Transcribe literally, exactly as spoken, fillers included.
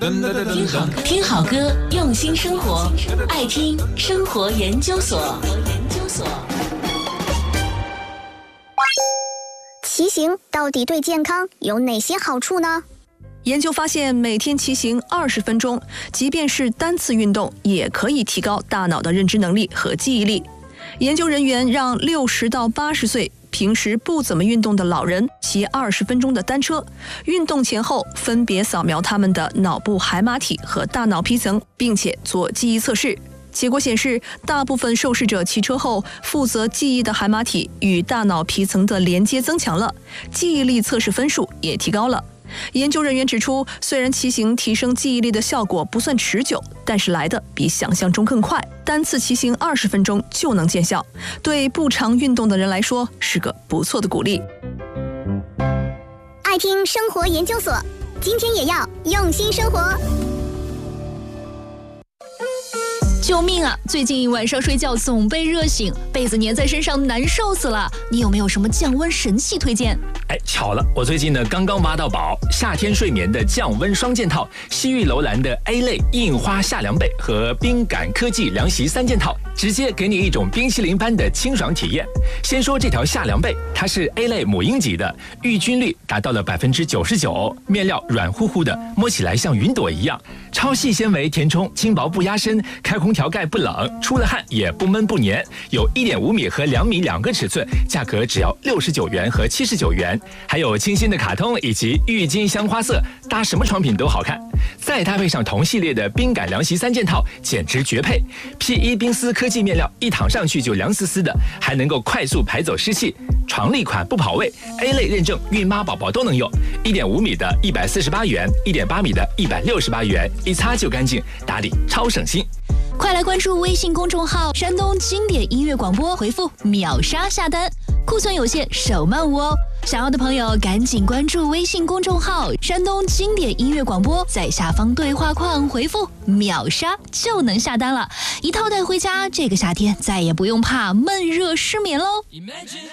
听好听好歌，用心生活，爱听生活研究所。 骑行到底对健康有哪些好处呢？ 研究发现，每天骑行二十分钟，即便是单次运动，也可以提高大脑的认知能力和记忆力。研究人员让六十到八十岁平时不怎么运动的老人骑二十分钟的单车，运动前后分别扫描他们的脑部海马体和大脑皮层，并且做记忆测试。结果显示，大部分受试者骑车后，负责记忆的海马体与大脑皮层的连接增强了，记忆力测试分数也提高了。研究人员指出，虽然骑行提升记忆力的效果不算持久，但是来的比想象中更快，单次骑行二十分钟就能见效，对不常运动的人来说是个不错的鼓励。 爱听生活研究所，今天也要用心生活。 救命啊！最近晚上睡觉总被热醒，被子粘在身上难受死了。你有没有什么降温神器推荐？ 哎，巧了，我最近呢刚刚挖到宝，夏天睡眠的降温双件套，西域楼兰的 A 类印花夏凉被和冰感科技凉席三件套，直接给你一种冰淇淋般的清爽体验。先说这条夏凉被，它是 A 类母婴级的，抑菌率达到了百分之九十九，面料软乎乎的，摸起来像云朵一样，超细纤维填充，轻薄不压身，开空调盖不冷，出了汗也不闷不黏，有 一点五米和两米两个尺寸，价格只要六十九元和七十九元，还有清新的卡通以及郁金香花色，搭什么床品都好看。再搭配上同系列的冰感凉席三件套，简直绝配。P 一 冰丝科技面料，一躺上去就凉丝丝的，还能够快速排走湿气。床立款不跑位 ，A 类认证，孕妈宝宝都能用。一点五米的一百四十八元，一点八米的一百六十八元，一擦就干净，打理超省心。 快来关注微信公众号“山东经典音乐广播”，回复秒杀下单，库存有限，手慢无哦。想要的朋友赶紧关注微信公众号“山东经典音乐广播”，在下方对话框回复秒杀就能下单了，一套带回家，这个夏天再也不用怕闷热失眠喽。